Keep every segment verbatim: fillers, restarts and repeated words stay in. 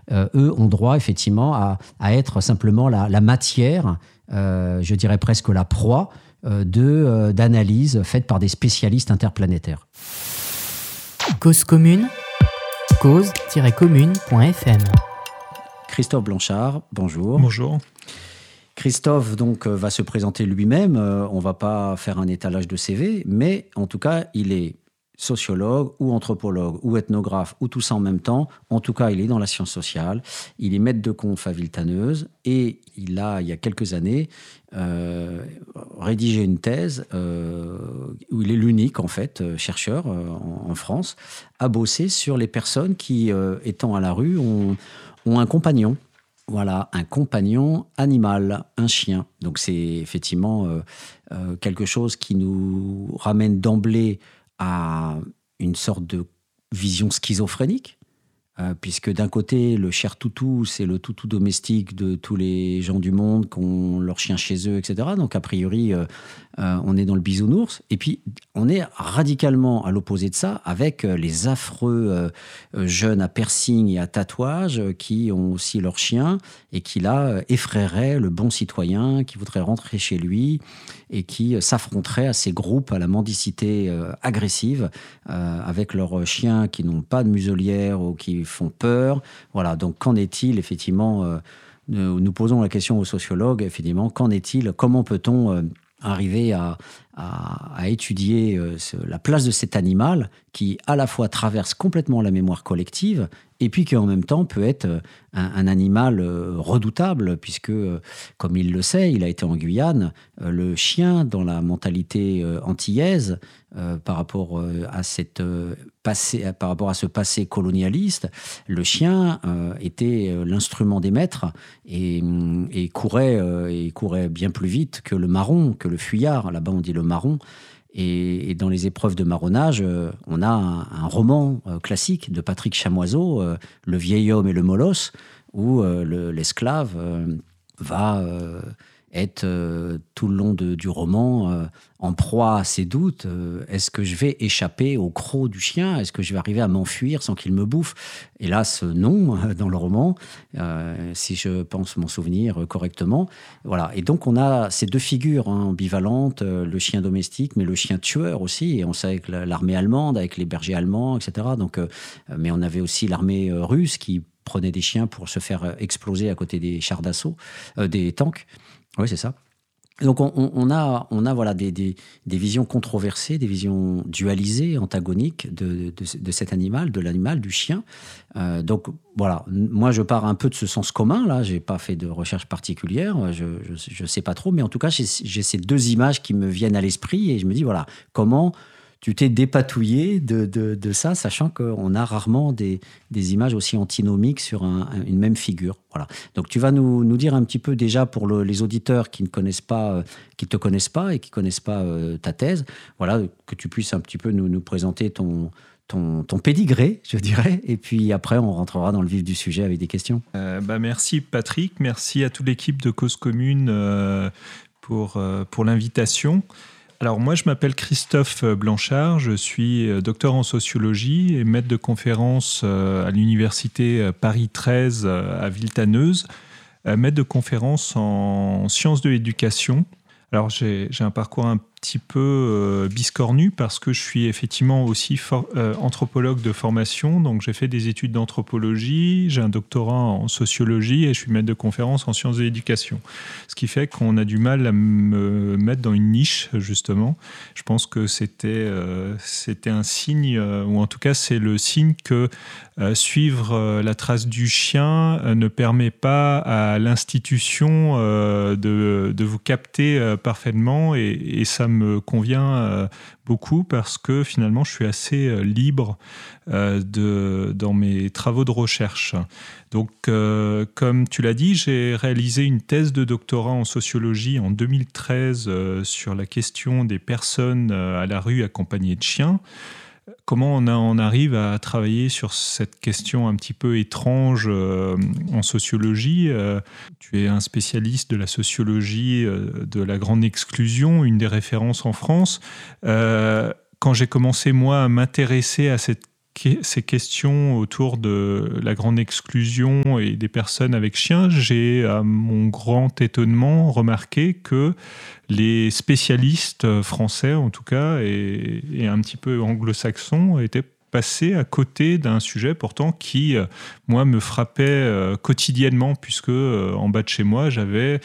euh, eux ont droit effectivement à, à être simplement la, la matière, euh, je dirais presque la proie, euh, de, euh, d'analyses faites par des spécialistes interplanétaires. Cause commune, cause tiret commune point f m. Christophe Blanchard, bonjour. Bonjour. Christophe donc va se présenter lui-même. On ne va pas faire un étalage de C V, mais en tout cas, il est sociologue ou anthropologue ou ethnographe ou tout ça en même temps. En tout cas, il est dans la science sociale. Il est maître de conf à Villetaneuse et il a, il y a quelques années, euh, rédigé une thèse euh, où il est l'unique, en fait, chercheur euh, en, en France, à bosser sur les personnes qui, euh, étant à la rue, ont, ont un compagnon. Voilà, un compagnon animal, un chien. Donc c'est effectivement euh, euh, quelque chose qui nous ramène d'emblée à une sorte de vision schizophrénique, euh, puisque d'un côté, le cher toutou, c'est le toutou domestique de tous les gens du monde qui ont leur chien chez eux, et cetera. Donc a priori, euh, euh, on est dans le bisounours. Et puis, on est radicalement à l'opposé de ça, avec les affreux euh, jeunes à piercing et à tatouage qui ont aussi leur chien et qui, là, effraieraient le bon citoyen qui voudrait rentrer chez lui et qui s'affronteraient à ces groupes à la mendicité euh, agressive euh, avec leurs chiens qui n'ont pas de muselière ou qui font peur. Voilà, donc qu'en est-il, effectivement euh, nous, nous posons la question aux sociologues, effectivement, qu'en est-il, comment peut-on euh, arriver à, à, à étudier euh, ce, la place de cet animal qui, à la fois, traverse complètement la mémoire collective et puis qui, en même temps, peut être un, un animal euh, redoutable, puisque, euh, comme il le sait, il a été en Guyane, euh, le chien, dans la mentalité euh, antillaise, euh, par rapport euh, à cette euh, passé, par rapport à ce passé colonialiste, le chien euh, était euh, l'instrument des maîtres et, et courait euh, et courait bien plus vite que le marron, que le fuyard. Là-bas, on dit le marron. Et, et dans les épreuves de marronnage, euh, on a un, un roman euh, classique de Patrick Chamoiseau, euh, Le vieil homme et le molosse, où euh, le, l'esclave euh, va euh, être euh, tout le long de, du roman euh, en proie à ses doutes. Euh, est-ce que je vais échapper au croc du chien ? Est-ce que je vais arriver à m'enfuir sans qu'il me bouffe ? Hélas, non, dans le roman, euh, si je pense m'en souvenir correctement. Voilà. Et donc, on a ces deux figures hein, ambivalentes, euh, le chien domestique, mais le chien tueur aussi. Et on sait avec l'armée allemande, avec les bergers allemands, et cetera. Donc, euh, mais on avait aussi l'armée euh, russe qui prenait des chiens pour se faire exploser à côté des chars d'assaut, euh, des tanks. Oui, c'est ça. Donc on, on a, on a voilà, des, des, des visions controversées, des visions dualisées, antagoniques de, de, de cet animal, de l'animal, du chien. Euh, donc voilà, moi je pars un peu de ce sens commun, là, je n'ai pas fait de recherche particulière, je ne sais pas trop, mais en tout cas j'ai, j'ai ces deux images qui me viennent à l'esprit et je me dis voilà, comment tu t'es dépatouillé de, de, de ça, sachant qu'on a rarement des, des images aussi antinomiques sur un, une même figure. Voilà. Donc tu vas nous, nous dire un petit peu déjà pour le, les auditeurs qui ne connaissent pas, euh, qui te connaissent pas et qui connaissent pas euh, ta thèse, voilà, que tu puisses un petit peu nous, nous présenter ton, ton, ton pédigré, je dirais, et puis après on rentrera dans le vif du sujet avec des questions. Euh, bah merci Patrick, merci à toute l'équipe de Cause Commune euh, pour, euh, pour l'invitation. Alors moi je m'appelle Christophe Blanchard, je suis docteur en sociologie et maître de conférence à l'université Paris treize à Villetaneuse, maître de conférence en sciences de l'éducation. Alors j'ai, j'ai un parcours un petit peu euh, biscornu parce que je suis effectivement aussi for- euh, anthropologue de formation, donc j'ai fait des études d'anthropologie, j'ai un doctorat en sociologie et je suis maître de conférence en sciences de l'éducation. Ce qui fait qu'on a du mal à me mettre dans une niche, justement. Je pense que c'était, euh, c'était un signe, euh, ou en tout cas c'est le signe que euh, suivre euh, la trace du chien euh, ne permet pas à l'institution euh, de, de vous capter euh, parfaitement et, et ça me convient euh, beaucoup parce que finalement je suis assez euh, libre euh, de, dans mes travaux de recherche. Donc euh, comme tu l'as dit, j'ai réalisé une thèse de doctorat en sociologie en deux mille treize euh, sur la question des personnes euh, à la rue accompagnées de chiens. Comment on, a, on arrive à travailler sur cette question un petit peu étrange euh, en sociologie euh, Tu es un spécialiste de la sociologie euh, de la grande exclusion, une des références en France. Euh, quand j'ai commencé, moi, à m'intéresser à cette ces questions autour de la grande exclusion et des personnes avec chiens, j'ai, à mon grand étonnement, remarqué que les spécialistes français, en tout cas, et, et un petit peu anglo-saxons, étaient passés à côté d'un sujet pourtant qui, moi, me frappait euh, quotidiennement, puisque euh, en bas de chez moi, j'avais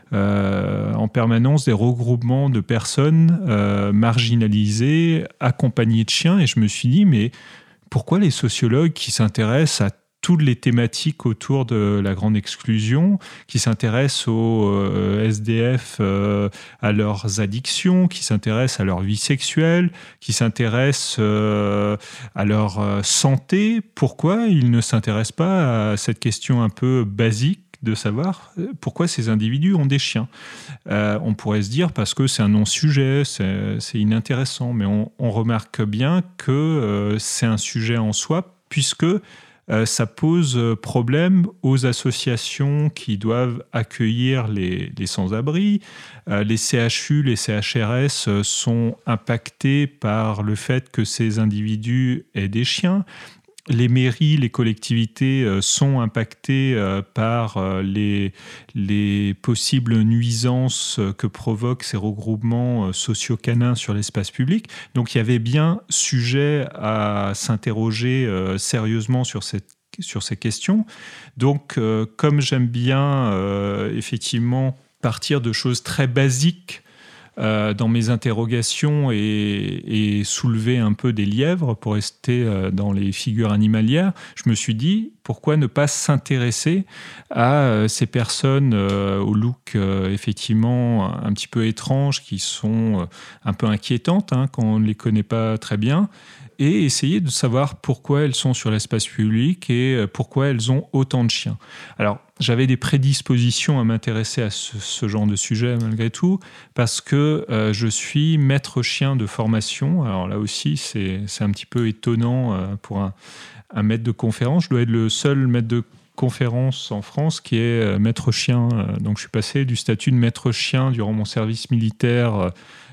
euh, en permanence des regroupements de personnes euh, marginalisées, accompagnées de chiens, et je me suis dit, mais pourquoi les sociologues qui s'intéressent à toutes les thématiques autour de la grande exclusion, qui s'intéressent aux euh, S D F, euh, à leurs addictions, qui s'intéressent à leur vie sexuelle, qui s'intéressent euh, à leur euh, santé, pourquoi ils ne s'intéressent pas à cette question un peu basique de savoir pourquoi ces individus ont des chiens. Euh, on pourrait se dire parce que c'est un non-sujet, c'est, c'est inintéressant, mais on, on remarque bien que euh, c'est un sujet en soi, puisque Euh, ça pose problème aux associations qui doivent accueillir les, les sans-abri. Euh, les C H U, les C H R S sont impactés par le fait que ces individus aient des chiens. Les mairies, les collectivités euh, sont impactées euh, par euh, les, les possibles nuisances que provoquent ces regroupements euh, socio-canins sur l'espace public. Donc il y avait bien sujet à s'interroger euh, sérieusement sur, cette, sur ces questions. Donc euh, comme j'aime bien euh, effectivement partir de choses très basiques Euh, dans mes interrogations et, et soulever un peu des lièvres pour rester euh, dans les figures animalières, je me suis dit, pourquoi ne pas s'intéresser à euh, ces personnes euh, au look euh, effectivement un petit peu étrange, qui sont euh, un peu inquiétantes hein, quand on ne les connaît pas très bien, et essayer de savoir pourquoi elles sont sur l'espace public et pourquoi elles ont autant de chiens. Alors, j'avais des prédispositions à m'intéresser à ce, ce genre de sujet malgré tout, parce que euh, je suis maître chien de formation. Alors là aussi, c'est, c'est un petit peu étonnant euh, pour un, un maître de conférence. Je dois être le seul maître de conférence en France qui est euh, maître chien. Donc je suis passé du statut de maître chien durant mon service militaire euh,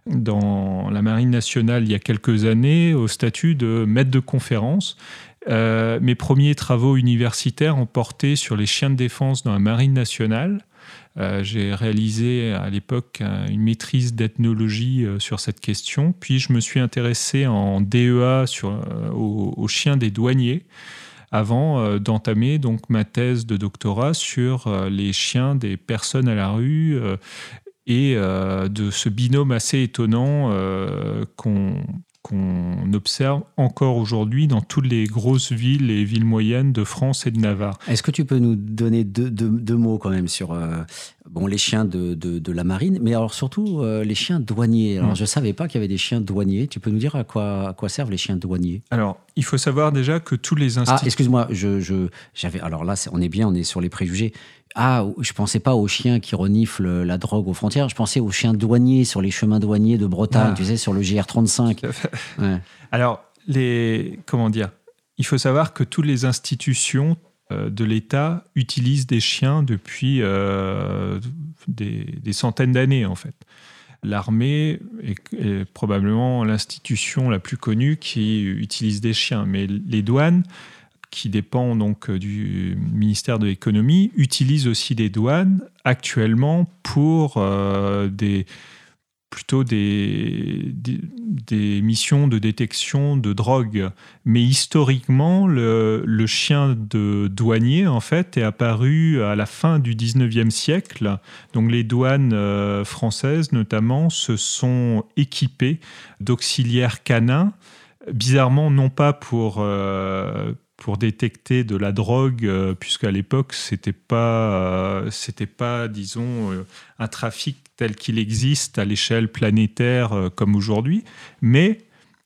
dans la Marine nationale il y a quelques années au statut de maître de conférence. Euh, mes premiers travaux universitaires ont porté sur les chiens de défense dans la Marine nationale. Euh, j'ai réalisé à l'époque une maîtrise d'ethnologie euh, sur cette question. Puis je me suis intéressé en D E A sur, euh, aux, aux chiens des douaniers avant euh, d'entamer donc ma thèse de doctorat sur euh, les chiens des personnes à la rue euh, et euh, de ce binôme assez étonnant euh, qu'on, qu'on observe encore aujourd'hui dans toutes les grosses villes et villes moyennes de France et de Navarre. Est-ce que tu peux nous donner deux, deux, deux mots quand même sur euh, bon, les chiens de, de, de la marine, mais alors surtout euh, les chiens douaniers. Alors, mmh. Je ne savais pas qu'il y avait des chiens douaniers. Tu peux nous dire à quoi, à quoi servent les chiens douaniers ? Alors, il faut savoir déjà que tous les instituts... Ah, excuse-moi, je, je, j'avais... alors là, c'est, on est bien, on est sur les préjugés. Ah, je ne pensais pas aux chiens qui reniflent la drogue aux frontières, je pensais aux chiens douaniers sur les chemins douaniers de Bretagne, ah. tu sais, sur le J R trente-cinq. Ouais. Alors, les, comment dire, il faut savoir que toutes les institutions euh, de l'État utilisent des chiens depuis euh, des, des centaines d'années, en fait. L'armée est, est probablement l'institution la plus connue qui utilise des chiens, mais les douanes, qui dépend donc du ministère de l'économie, utilise aussi des douanes actuellement pour euh, des, plutôt des, des, des missions de détection de drogue. Mais historiquement, le, le chien de douanier, en fait, est apparu à la fin du dix-neuvième siècle. Donc les douanes euh, françaises, notamment, se sont équipées d'auxiliaires canins, bizarrement, non pas pour... Euh, pour détecter de la drogue, euh, puisqu'à l'époque, c'était pas, euh, c'était pas, disons, euh, un trafic tel qu'il existe à l'échelle planétaire euh, comme aujourd'hui, mais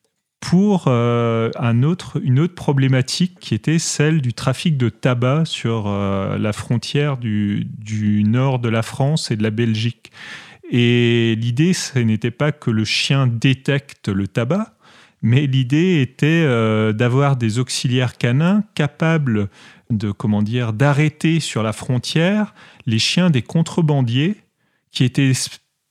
pour euh, un autre, une autre problématique qui était celle du trafic de tabac sur euh, la frontière du, du nord de la France et de la Belgique. Et l'idée, ce n'était pas que le chien détecte le tabac, mais l'idée était euh, d'avoir des auxiliaires canins capables de, comment dire, d'arrêter sur la frontière les chiens des contrebandiers qui étaient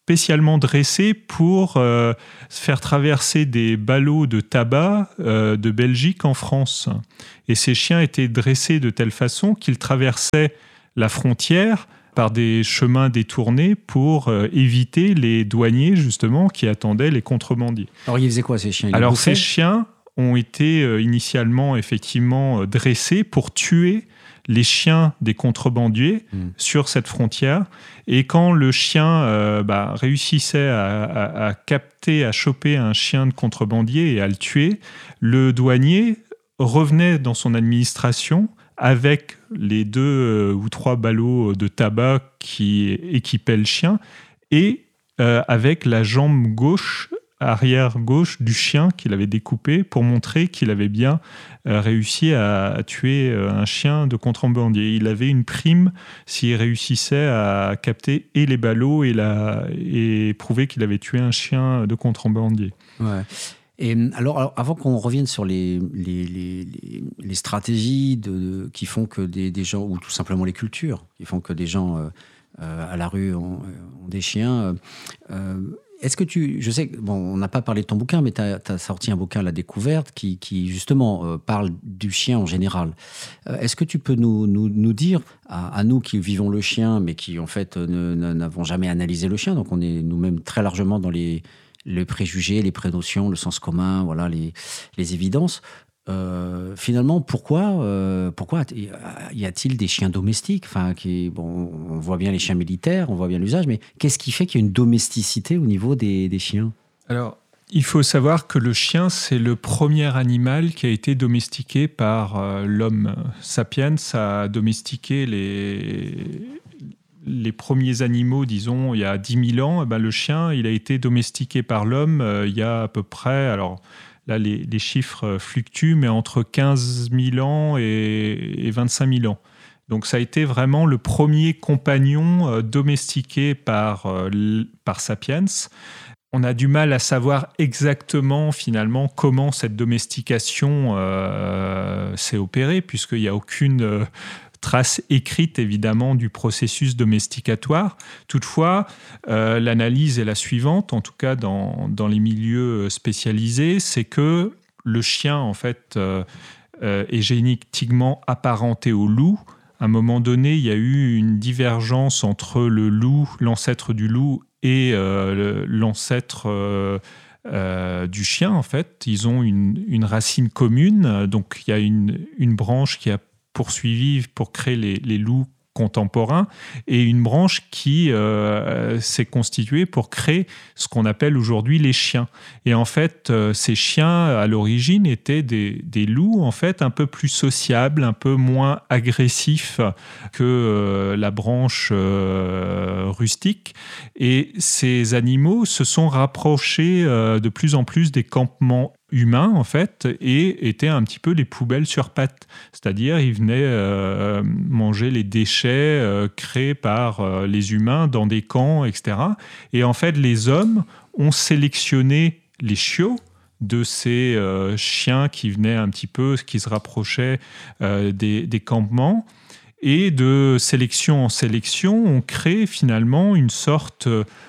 spécialement dressés pour euh, faire traverser des ballots de tabac euh, de Belgique en France. Et ces chiens étaient dressés de telle façon qu'ils traversaient la frontière par des chemins détournés pour euh, éviter les douaniers, justement, qui attendaient les contrebandiers. Alors, ils faisaient quoi, ces chiens? Ils Alors, bouffaient ces chiens ont été euh, initialement, effectivement, euh, dressés pour tuer les chiens des contrebandiers mmh. sur cette frontière. Et quand le chien euh, bah, réussissait à, à, à capter, à choper un chien de contrebandier et à le tuer, le douanier revenait dans son administration avec les deux euh, ou trois ballots de tabac qui équipaient le chien et euh, avec la jambe gauche, arrière gauche du chien qu'il avait découpé pour montrer qu'il avait bien euh, réussi à, à tuer euh, un chien de contrebandier. Il avait une prime s'il réussissait à capter et les ballots et, la, et prouver qu'il avait tué un chien de contrebandier. Ouais. Et alors, alors, avant qu'on revienne sur les, les, les, les, les stratégies de, de, qui font que des, des gens, ou tout simplement les cultures, qui font que des gens euh, euh, à la rue ont, ont des chiens, euh, est-ce que tu... Je sais que, bon, on n'a pas parlé de ton bouquin, mais tu as sorti un bouquin, La Découverte, qui, qui justement euh, parle du chien en général. Euh, est-ce que tu peux nous, nous, nous dire, à, à nous qui vivons le chien, mais qui en fait ne, ne, n'avons jamais analysé le chien, donc on est nous-mêmes très largement dans les... les préjugés, les prénotions, le sens commun, voilà, les, les évidences. Euh, finalement, pourquoi, euh, pourquoi y a-t-il des chiens domestiques? Enfin, qui, bon, on voit bien les chiens militaires, on voit bien l'usage, mais qu'est-ce qui fait qu'il y a une domesticité au niveau des, des chiens? Alors, il faut savoir que le chien, c'est le premier animal qui a été domestiqué par euh, l'homme. Sapiens a domestiqué les... les premiers animaux, disons, il y a dix mille ans, eh ben, le chien, il a été domestiqué par l'homme euh, il y a à peu près, alors là, les, les chiffres fluctuent, mais entre quinze mille ans et, et vingt-cinq mille ans. Donc, ça a été vraiment le premier compagnon euh, domestiqué par, euh, par Sapiens. On a du mal à savoir exactement, finalement, comment cette domestication euh, s'est opérée, puisqu'il n'y a aucune... Euh, trace écrite évidemment du processus domesticatoire. Toutefois, euh, l'analyse est la suivante, en tout cas dans, dans les milieux spécialisés, c'est que le chien en fait euh, euh, est génétiquement apparenté au loup. À un moment donné, il y a eu une divergence entre le loup, l'ancêtre du loup, et euh, l'ancêtre euh, euh, du chien. En fait, ils ont une, une racine commune, donc il y a une, une branche qui a poursuivi pour créer les, les loups contemporains et une branche qui euh, s'est constituée pour créer ce qu'on appelle aujourd'hui les chiens. Et en fait, euh, ces chiens, à l'origine, étaient des, des loups en fait un peu plus sociables, un peu moins agressifs que euh, la branche euh, rustique. Et ces animaux se sont rapprochés euh, de plus en plus des campements humains en fait et étaient un petit peu les poubelles sur pattes, c'est-à-dire ils venaient euh, manger les déchets euh, créés par euh, les humains dans des camps, et cetera. Et en fait les hommes ont sélectionné les chiots de ces euh, chiens qui venaient un petit peu, qui se rapprochaient euh, des, des campements, et de sélection en sélection on crée finalement une sorte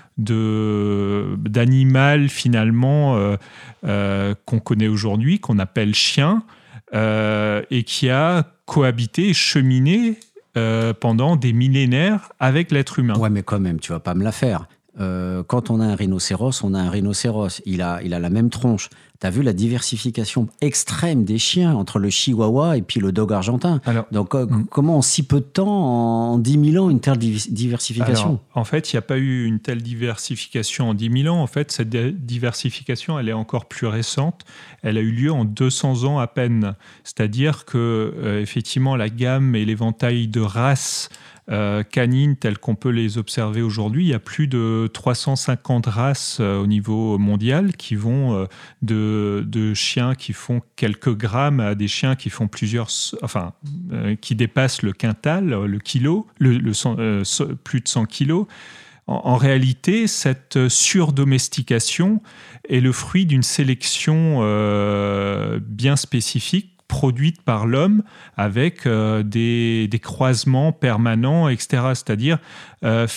de, d'animal finalement euh, euh, qu'on connaît aujourd'hui, qu'on appelle chien, euh, et qui a cohabité et cheminé euh, pendant des millénaires avec l'être humain. Ouais, mais quand même, tu vas pas me la faire. Euh, quand on a un rhinocéros, on a un rhinocéros. Il a, il a la même tronche. Tu as vu la diversification extrême des chiens entre le chihuahua et puis le dog argentin. Alors, Donc, euh, mm. comment en si peu de temps, en dix mille ans, une telle diversification? Alors, en fait, il n'y a pas eu une telle diversification en dix mille ans. En fait, cette diversification, elle est encore plus récente. Elle a eu lieu en deux cents ans à peine. C'est-à-dire que, euh, effectivement, la gamme et l'éventail de races Euh, canines telles qu'on peut les observer aujourd'hui, il y a plus de trois cent cinquante races euh, au niveau mondial qui vont euh, de, de chiens qui font quelques grammes à des chiens qui font plusieurs, enfin, euh, qui dépassent le quintal, le kilo, le, le cent, euh, plus de cent kilos. En, en réalité, cette surdomestication est le fruit d'une sélection euh, bien spécifique produite par l'homme avec euh, des, des croisements permanents, et cetera. C'est-à-dire, euh, f-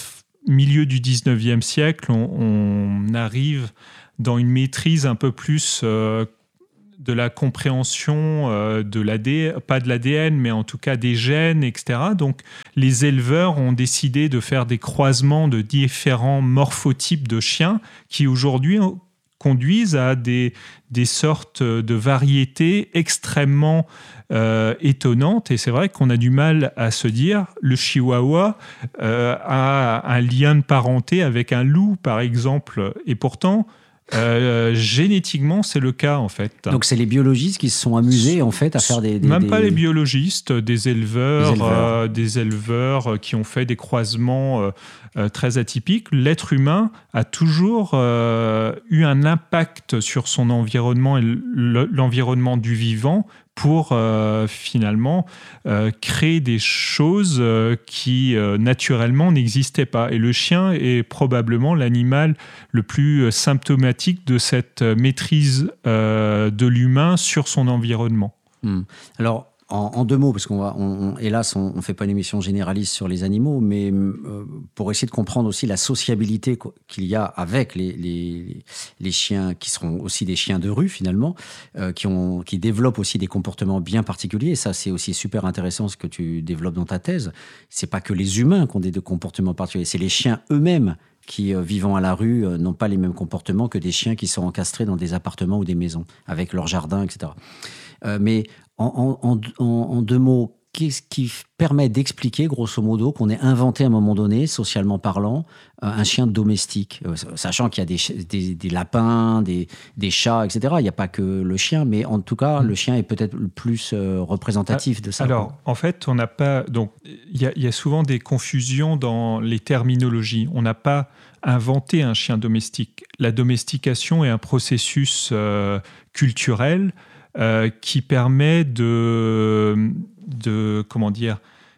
milieu du dix-neuvième siècle, on, on arrive dans une maîtrise un peu plus euh, de la compréhension euh, de l'A D N, pas de l'A D N, mais en tout cas des gènes, et cetera. Donc, les éleveurs ont décidé de faire des croisements de différents morphotypes de chiens qui, aujourd'hui, conduisent à des, des sortes de variétés extrêmement euh, étonnantes. Et c'est vrai qu'on a du mal à se dire le chihuahua euh, a un lien de parenté avec un loup, par exemple. Et pourtant, Euh, génétiquement, c'est le cas en fait. Donc c'est les biologistes qui se sont amusés en fait à faire des... des Même des... pas les biologistes, des éleveurs, des éleveurs, euh, des éleveurs qui ont fait des croisements euh, euh, très atypiques. L'être humain a toujours euh, eu un impact sur son environnement et l'environnement du vivant pour euh, finalement euh, créer des choses euh, qui euh, naturellement n'existaient pas. Et le chien est probablement l'animal le plus symptomatique de cette maîtrise euh, de l'humain sur son environnement. Mmh. Alors, en, en deux mots, parce qu'on va, on, on, hélas, on ne fait pas une émission généraliste sur les animaux, mais euh, pour essayer de comprendre aussi la sociabilité qu'il y a avec les, les, les chiens qui seront aussi des chiens de rue finalement, euh, qui, ont, qui développent aussi des comportements bien particuliers. Et ça, c'est aussi super intéressant ce que tu développes dans ta thèse. C'est pas que les humains qui ont des comportements particuliers, c'est les chiens eux-mêmes qui, euh, vivant à la rue, euh, n'ont pas les mêmes comportements que des chiens qui sont encastrés dans des appartements ou des maisons, avec leur jardin, et cetera. Euh, mais en, en, en, en deux mots, qu'est-ce qui permet d'expliquer, grosso modo, qu'on ait inventé à un moment donné, socialement parlant, un chien domestique, euh, sachant qu'il y a des, des, des lapins, des, des chats, et cetera. Il n'y a pas que le chien, mais en tout cas, mmh. le chien est peut-être le plus euh, représentatif de ça. Alors, quoi. en fait, on n'a pas... Donc, il y, y a souvent des confusions dans les terminologies. On n'a pas inventé un chien domestique. La domestication est un processus euh, culturel euh, qui permet de... de comment dire,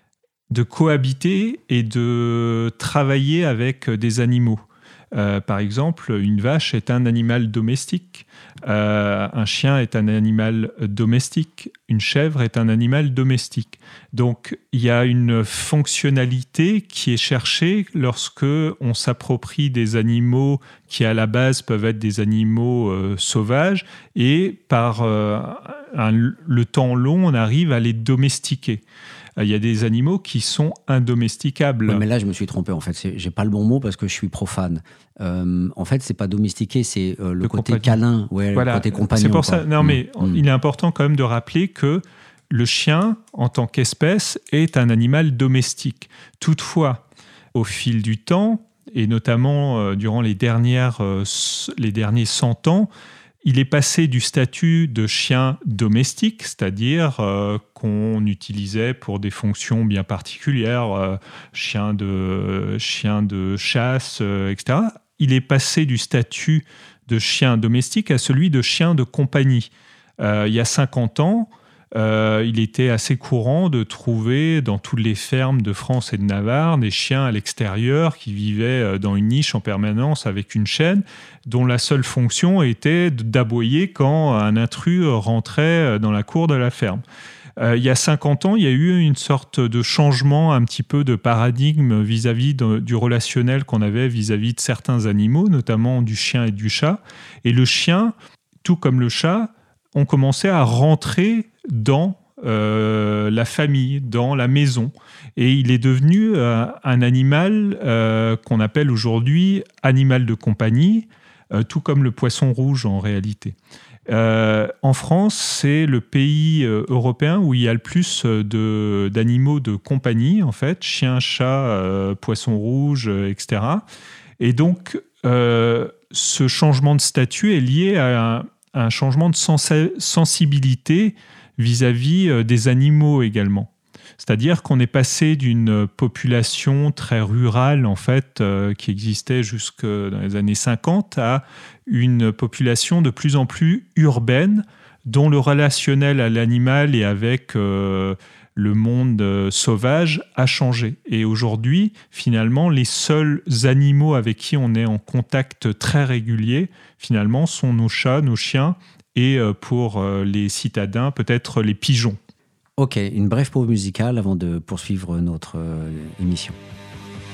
de cohabiter et de travailler avec des animaux. Euh, par exemple, une vache est un animal domestique, euh, un chien est un animal domestique, une chèvre est un animal domestique. Donc, il y a une fonctionnalité qui est cherchée lorsque on s'approprie des animaux qui, à la base, peuvent être des animaux euh, sauvages et par euh, un, le temps long, on arrive à les domestiquer. Il y a des animaux qui sont indomesticables. Oui, mais là, je me suis trompé. En fait, c'est, j'ai pas le bon mot parce que je suis profane. Euh, en fait, c'est pas domestiqué, c'est euh, le, le côté compagnon. câlin, ouais, voilà. Le côté compagnon. C'est pour quoi. ça. Non, mmh. mais mmh. il est important quand même de rappeler que le chien, en tant qu'espèce, est un animal domestique. Toutefois, au fil du temps, et notamment euh, durant les dernières, euh, les derniers cent ans, il est passé du statut de chien domestique, c'est-à-dire euh, qu'on utilisait pour des fonctions bien particulières, euh, chien, de, chien de chasse, euh, et cetera. Il est passé du statut de chien domestique à celui de chien de compagnie. Euh, il y a cinquante ans, euh, il était assez courant de trouver dans toutes les fermes de France et de Navarre des chiens à l'extérieur qui vivaient dans une niche en permanence avec une chaîne dont la seule fonction était d'aboyer quand un intrus rentrait dans la cour de la ferme. Euh, il y a cinquante ans, il y a eu une sorte de changement, un petit peu de paradigme vis-à-vis de, du relationnel qu'on avait vis-à-vis de certains animaux, notamment du chien et du chat. Et le chien, tout comme le chat, ont commencé à rentrer dans euh, la famille, dans la maison. Et il est devenu euh, un animal euh, qu'on appelle aujourd'hui animal de compagnie, euh, tout comme le poisson rouge en réalité. Euh, en France, c'est le pays euh, européen où il y a le plus de, d'animaux de compagnie, en fait, chiens, chats, euh, poissons rouges, euh, et cetera. Et donc, euh, ce changement de statut est lié à un, à un changement de sens- sensibilité vis-à-vis des animaux également. C'est-à-dire qu'on est passé d'une population très rurale, en fait, euh, qui existait jusque dans les années cinquante, à une population de plus en plus urbaine, dont le relationnel à l'animal et avec euh, le monde euh, sauvage a changé. Et aujourd'hui, finalement, les seuls animaux avec qui on est en contact très régulier, finalement, sont nos chats, nos chiens, et euh, pour euh, les citadins, peut-être les pigeons. Ok, une brève pause musicale avant de poursuivre notre euh, émission.